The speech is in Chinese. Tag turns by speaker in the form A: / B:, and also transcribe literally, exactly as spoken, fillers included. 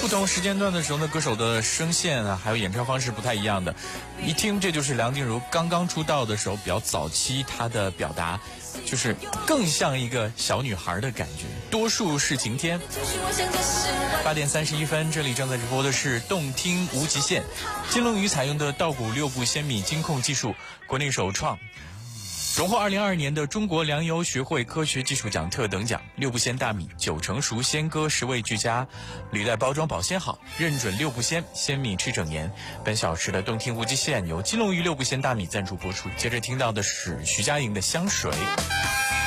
A: 不同时间段的时候呢，歌手的声线啊，还有演唱方式不太一样的。一听这就是梁静茹刚刚出道的时候比较早期，她的表达就是更像一个小女孩的感觉。多数是晴天。八点三十一分，这里正在直播的是动听无极限。金龙鱼采用的稻谷六步鲜米精控技术，国内首创。荣获二零二二年的中国粮油学会科学技术奖特等奖。六步鲜大米，九成熟鲜割，十味俱佳，履带包装保鲜好，认准六步鲜，鲜米吃整年。本小时的动听无极限由金龙鱼六步鲜大米赞助播出。接着听到的是徐佳莹的香水。